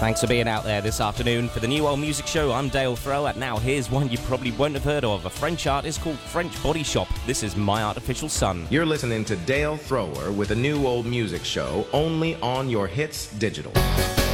Thanks for being out there this afternoon for the New Old Music Show. I'm Dale Thrower. Now here's one you probably won't have heard of, a French artist called French Body Shop. This is My Artificial Sun. You're listening to Dale Thrower with the New Old Music Show, only on your Hits Digital.